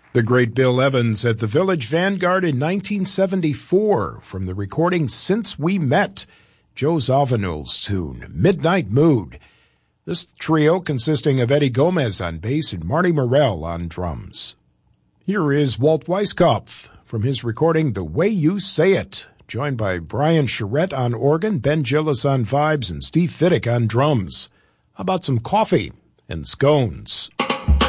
The great Bill Evans at the Village Vanguard in 1974 from the recording Since We Met, Joe Zawinul's tune, Midnight Mood. This trio consisting of Eddie Gomez on bass and Marty Morell on drums. Here is Walt Weiskopf from his recording The Way You Say It, joined by Brian Charette on organ, Ben Gillis on vibes, and Steve Fiddick on drums. How about some coffee and scones?